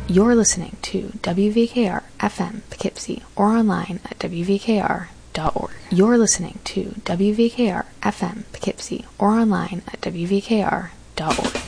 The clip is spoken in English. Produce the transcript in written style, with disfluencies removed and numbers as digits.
You're listening to WVKR FM Poughkeepsie or online at WVKR.org. You're listening to WVKR FM Poughkeepsie or online at WVKR.org.